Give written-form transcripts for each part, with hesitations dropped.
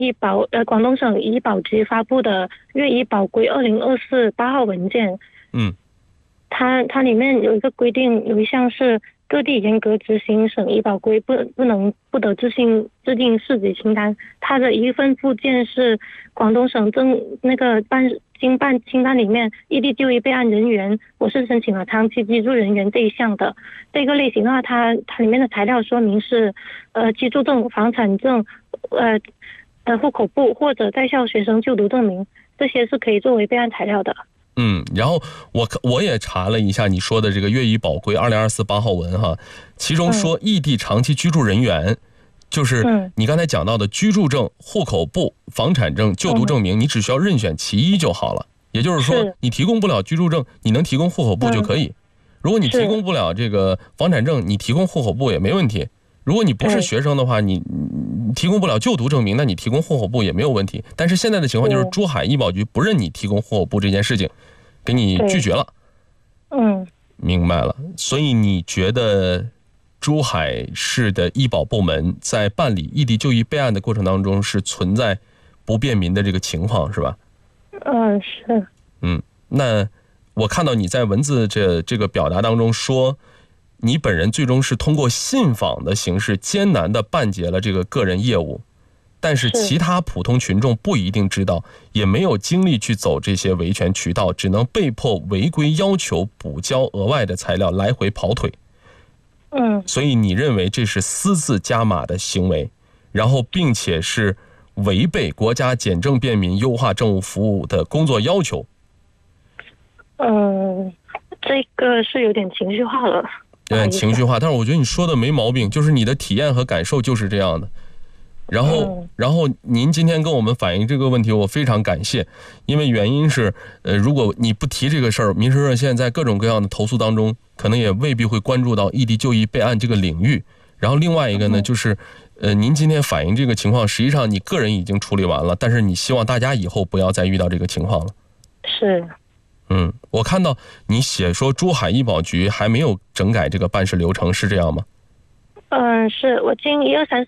广东省医保局发布的粤医保规2024 8号文件。它里面有一个规定，有一项是各地严格执行省医保规，不得制定市级清单。它的一份附件是广东省经办清单里面异地就医备案人员，我是申请了长期居住人员这一项的。这个类型的话，它里面的材料说明是居住证、房产证、户口簿或者在校学生就读证明，这些是可以作为备案材料的。 然后我也查了一下你说的这个粤医保规2024 8号文哈，其中说异地长期居住人员，就是你刚才讲到的居住证、户口簿、房产证、就读证明，你只需要任选其一就好了。也就是说，你提供不了居住证，你能提供户口簿就可以。如果你提供不了这个房产证，你提供户口簿也没问题。如果你不是学生的话，你提供不了就读证明，那你提供户口簿也没有问题。但是现在的情况就是珠海医保局不认你提供户口簿这件事情，给你拒绝了。明白了。所以你觉得珠海市的医保部门在办理异地就医备案的过程当中是存在不便民的这个情况是吧？ 是。 那我看到你在文字这个表达当中说，你本人最终是通过信访的形式艰难地办结了这个个人业务，但是其他普通群众不一定知道，也没有精力去走这些维权渠道，只能被迫违规要求补交额外的材料，来回跑腿。所以你认为这是私自加码的行为，然后并且是违背国家简政便民优化政务服务的工作要求。 这个是有点情绪化了。 有点情绪化，但是我觉得你说的没毛病，就是你的体验和感受就是这样的。然后您今天跟我们反映这个问题，我非常感谢，因为原因是，如果你不提这个事儿，民生热线在各种各样的投诉当中，可能也未必会关注到异地就医备案这个领域。然后另外一个呢，就是，您今天反映这个情况，实际上你个人已经处理完了，但是你希望大家以后不要再遇到这个情况了。 是。 我看到你写说珠海医保局还没有整改这个办事流程，是这样吗？ 是我经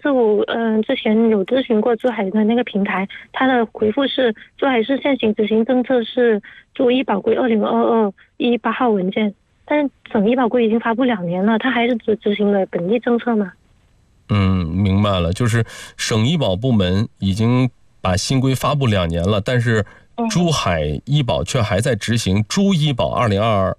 12345之前有咨询过珠海的那个平台，他的回复是珠海市现行执行政策是珠医保规2022 8号文件，但是省医保规已经发布2年了，他还是只执行了本地政策吗？ 明白了，就是省医保部门已经把新规发布2年了，但是珠海医保却还在执行珠医保2022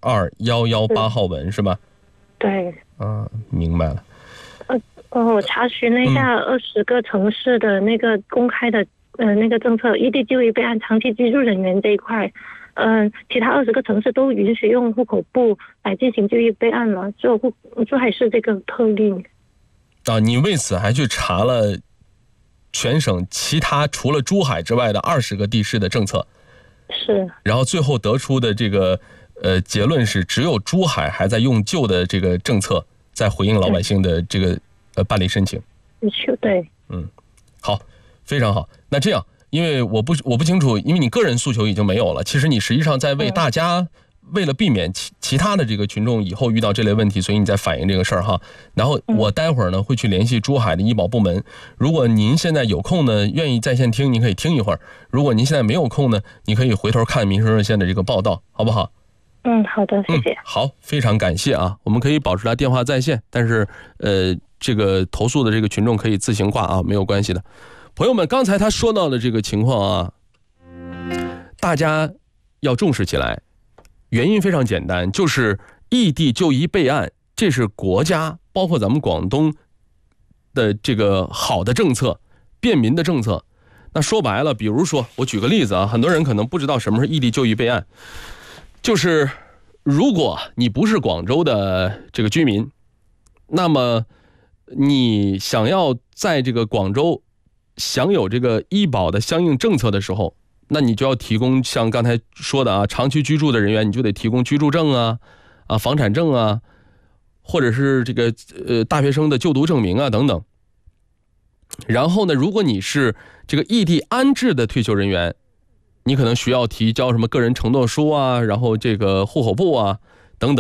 118号文是吧？ 对。 明白了。 我查询了一下20个城市的那个公开的那个政策，异地就医备案长期居住人员这一块，其他20个城市都允许用户口簿来进行就医备案了，只有珠海市这个特例。 你为此还去查了全省其他除了珠海之外的20个地市的政策？ 是。然后最后得出的这个结论是，只有珠海还在用旧的这个政策，在回应老百姓的这个办理申请。 对。 好，非常好。那这样，因为我不清楚，因为你个人诉求已经没有了，其实你实际上在为大家，为了避免其他的这个群众以后遇到这类问题，所以你在反映这个事儿哈。然后我待会儿呢会去联系珠海的医保部门。如果您现在有空呢，愿意在线听，您可以听一会儿；如果您现在没有空呢，你可以回头看民生热线的这个报道，好不好？ 好的，谢谢。 好，非常感谢啊！我们可以保持他电话在线，但是这个投诉的这个群众可以自行挂啊，没有关系的。朋友们，刚才他说到的这个情况啊，大家要重视起来。原因非常简单，就是异地就医备案，这是国家包括咱们广东的这个好的政策，便民的政策。那说白了，比如说我举个例子啊，很多人可能不知道什么是异地就医备案，就是如果你不是广州的这个居民，那么你想要在这个广州享有这个医保的相应政策的时候，那你就要提供像刚才说的啊，长期居住的人员，你就得提供居住证啊、房产证啊，或者是这个大学生的就读证明啊等等。然后呢，如果你是这个异地安置的退休人员，你可能需要提交什么个人承诺书啊，然后这个户口簿啊等等。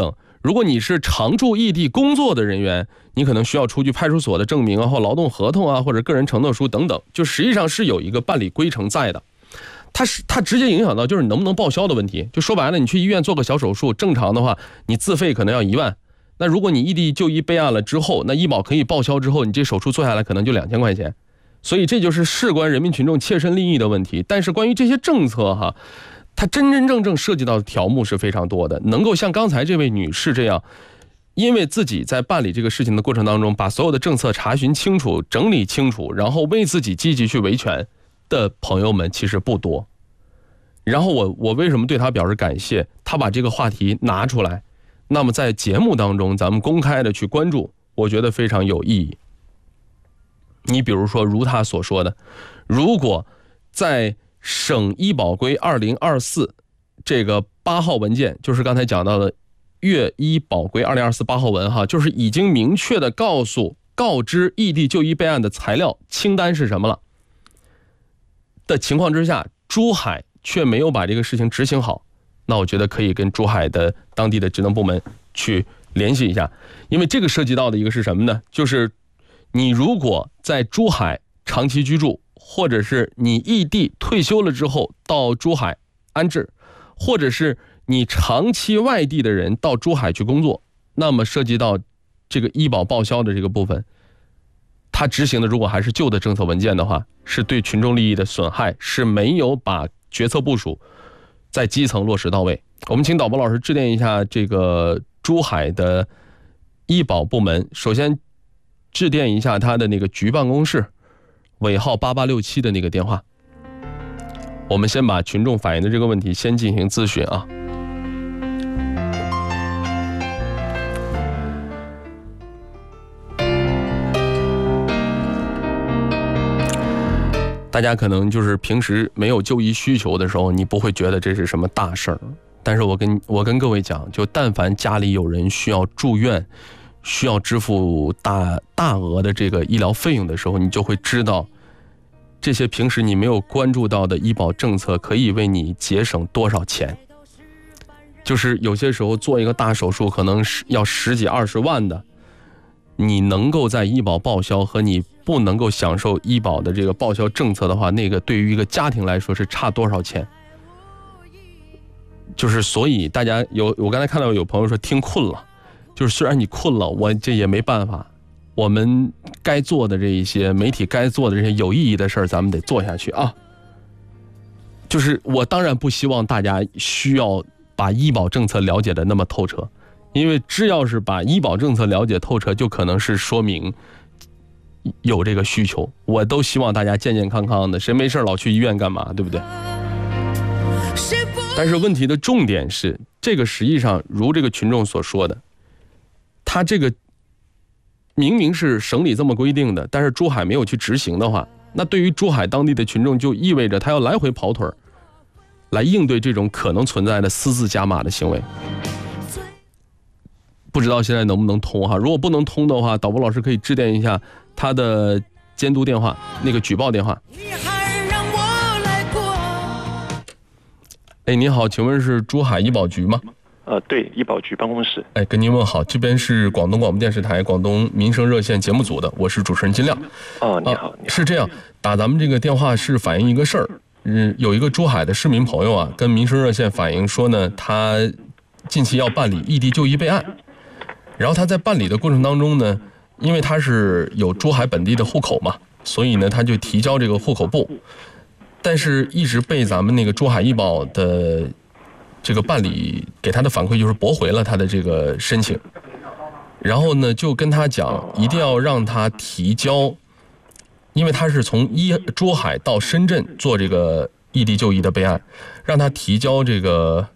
如果你是常驻异地工作的人员，你可能需要出具派出所的证明啊，或劳动合同啊，或者个人承诺书等等，就实际上是有一个办理规程在的。它直接影响到就是你能不能报销的问题。就说白了，你去医院做个小手术，正常的话你自费可能要1万，那如果你异地就医备案了之后，那医保可以报销之后，你这手术做下来可能就2000块钱。所以这就是事关人民群众切身利益的问题。但是关于这些政策哈，它真正涉及到的条目是非常多的，能够像刚才这位女士这样，因为自己在办理这个事情的过程当中，把所有的政策查询清楚、整理清楚，然后为自己积极去维权的朋友们其实不多。然后我为什么对他表示感谢？他把这个话题拿出来，那么在节目当中咱们公开的去关注，我觉得非常有意义。你比如说如他所说的，如果在省医保规2024这个8号文件，就是刚才讲到的粤医保规2024 8号文哈，就是已经明确的告知异地就医备案的材料清单是什么了的情况之下，珠海却没有把这个事情执行好，那我觉得可以跟珠海的当地的职能部门去联系一下。因为这个涉及到的一个是什么呢？就是你如果在珠海长期居住，或者是你异地退休了之后到珠海安置，或者是你长期外地的人到珠海去工作，那么涉及到这个医保报销的这个部分，他执行的如果还是旧的政策文件的话，是对群众利益的损害，是没有把决策部署在基层落实到位。我们请导播老师致电一下这个珠海的医保部门，首先致电一下他的那个局办公室尾号8867的那个电话。我们先把群众反映的这个问题先进行咨询啊。大家可能就是平时没有就医需求的时候，你不会觉得这是什么大事儿。但是我跟各位讲，就但凡家里有人需要住院，需要支付大额的这个医疗费用的时候，你就会知道，这些平时你没有关注到的医保政策可以为你节省多少钱。就是有些时候做一个大手术可能是要10几20万的，你能够在医保报销和你不能够享受医保的这个报销政策的话，那个对于一个家庭来说是差多少钱。就是所以大家我刚才看到有朋友说听困了，就是虽然你困了，我这也没办法，我们该做的这一些媒体该做的这些有意义的事儿，咱们得做下去啊。就是我当然不希望大家需要把医保政策了解的那么透彻，因为只要是把医保政策了解透彻，就可能是说明有这个需求。我都希望大家健健康康的，谁没事老去医院干嘛，对不对？但是问题的重点是，这个实际上如这个群众所说的，他这个明明是省里这么规定的，但是珠海没有去执行的话，那对于珠海当地的群众就意味着他要来回跑腿来应对这种可能存在的私自加码的行为。不知道现在能不能通哈？如果不能通的话，导播老师可以致电一下他的监督电话，那个举报电话。哎，你好，请问是珠海医保局吗？ 对，医保局办公室。 哎，跟您问好，这边是广东广播电视台广东民生热线节目组的，我是主持人金亮。 哦，你好，你好。 是这样，打咱们这个电话是反映一个事儿。有一个珠海的市民朋友啊，跟民生热线反映说呢，他近期要办理异地就医备案，然后他在办理的过程当中呢，因为他是有珠海本地的户口嘛，所以呢，他就提交这个户口簿。但是一直被咱们那个珠海医保的这个办理给他的反馈就是驳回了他的这个申请，然后呢就跟他讲一定要让他提交，因为他是从珠海到深圳做这个异地就医的备案，让他提交这个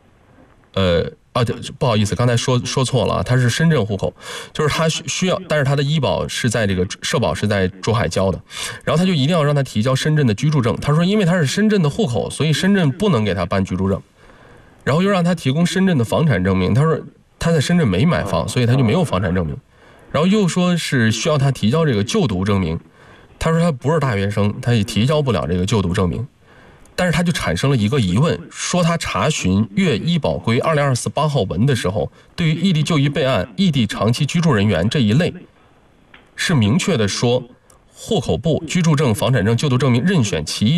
不好意思，刚才说错了啊，他是深圳户口，就是他需要，但是他的医保是在这个社保是在珠海交的，然后他就一定要让他提交深圳的居住证。他说因为他是深圳的户口，所以深圳不能给他办居住证，然后又让他提供深圳的房产证明。他说他在深圳没买房，所以他就没有房产证明，然后又说是需要他提交这个就读证明。他说他不是大学生，他也提交不了这个就读证明。 但是他就产生了一个疑问，说他查询粤医保规2024 8号文的时候，对于异地就医备案、异地长期居住人员这一类，是明确的说，户口簿、居住证、房产证、就读证明任选其一